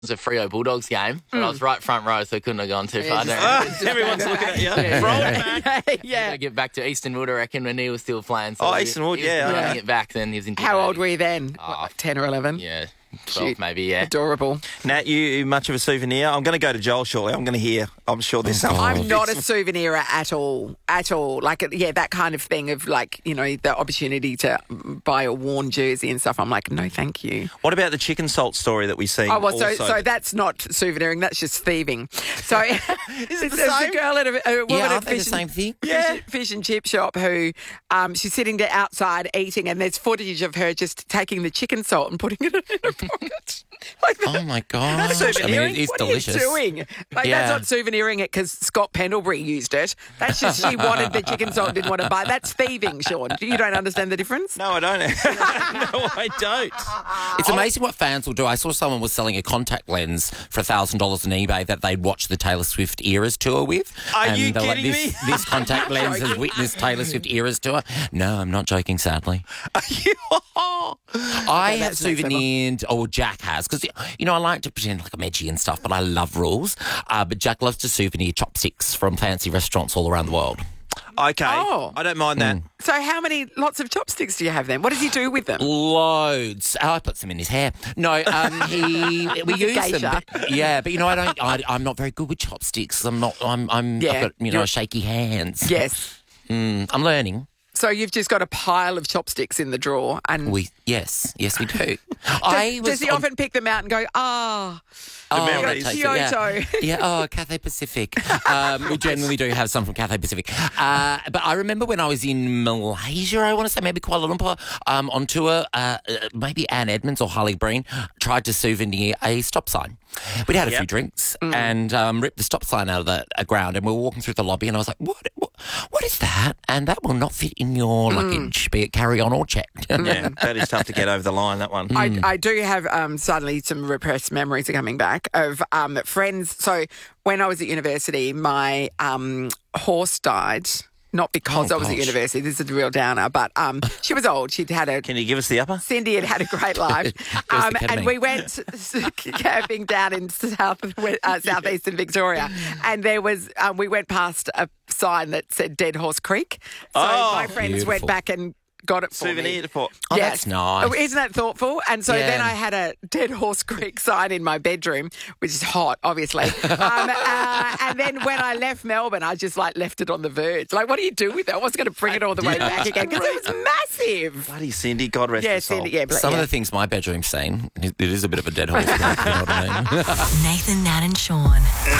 was a Freo Bulldogs game, but I was right front row, so I couldn't have gone too far. Everyone's looking at you. Throw it back. I get back to Easton Wood, I reckon, when he was still playing. So Easton Wood, he was yeah. running it back then. He was How old were you then? What, 10 or 11? Yeah, 12 maybe, yeah. Adorable. Nat, you much of a souvenir? I'm going to go to Joel shortly. I'm going to hear. I'm sure there's something. I'm not a souvenirer at all. Like, that kind of thing of like, the opportunity to buy a worn jersey and stuff. I'm like, no, thank you. What about the chicken salt story that we see? Oh, well, so that's not souveniring. That's just thieving. So it's a girl at a woman at the same thing? Fish and chip shop who she's sitting outside eating, and there's footage of her just taking the chicken salt and putting it in her pocket. Oh my God. That's souveniring. I mean, it's delicious. What are you doing? That's not souveniring it because Scott Pendlebury used it. That's just she wanted the chicken salt and didn't want to buy it. That's thieving, Sean. You don't understand the difference? No, I don't. No, I don't. It's amazing what fans will do. I saw someone was selling a contact lens for $1,000 on eBay that they'd watched the Taylor Swift Eras tour with. Are you they're kidding me? This contact lens has witnessed Taylor Swift Eras tour. No, I'm not joking, sadly. Are you? I have souvenired, or Jack has, because, I like to pretend like I'm edgy and stuff, but I love rules. But Jack loves to souvenir chopsticks from fancy restaurants all around the world. Okay. Oh. I don't mind that. So lots of chopsticks do you have then? What does he do with them? Loads. I put some in his hair. No, we use them. But, I'm not very good with chopsticks. I've got, shaky hands. Yes. I'm learning. So you've just got a pile of chopsticks in the drawer, and yes, we do. Does he often pick them out and go, memories. Kyoto? Yeah, Cathay Pacific. We generally do have some from Cathay Pacific. But I remember when I was in Malaysia, I want to say maybe Kuala Lumpur, on tour, maybe Anne Edmonds or Harley Breen tried to souvenir a stop sign. We'd had a few drinks and ripped the stop sign out of the ground, and we were walking through the lobby, and I was like, what is that? And that will not fit in your luggage, be it carry-on or checked. Yeah, that is tough to get over the line, that one. I do have suddenly some repressed memories are coming back of friends. So when I was at university, my horse died. Not because I was at university. This is a real downer. But she was old. She'd had a... Can you give us the upper? Cindy had had a great life. And we went camping down in southeastern Victoria. And there was... we went past a sign that said Dead Horse Creek. So my friends went back and got it for souvenir me. For. Oh, yes. That's nice. Isn't that thoughtful? And so then I had a Dead Horse Creek sign in my bedroom, which is hot, obviously. And then when I left Melbourne, I just left it on the verge. What do you do with it? I wasn't going to bring it all the way back again because it was massive. Bloody Cindy, God rest her soul. Cindy, Some of the things my bedroom's seen, it is a bit of a dead horse. You know what I mean? Nathan, Nat and Sean.